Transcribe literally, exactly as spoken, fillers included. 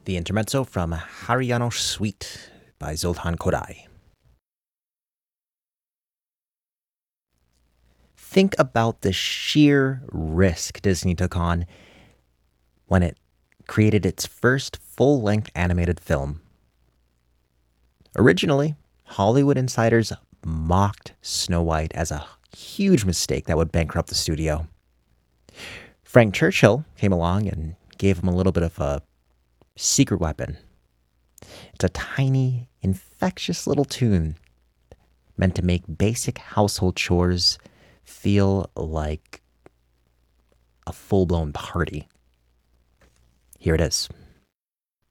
The intermezzo from Haryana Suite by Zoltan Koday. Think about the sheer risk Disney took on when it created its first full-length animated film. Originally, Hollywood insiders mocked Snow White as a huge mistake that would bankrupt the studio. Frank Churchill came along and gave him a little bit of a secret weapon. It's a tiny, infectious little tune meant to make basic household chores feel like a full-blown party. Here it is.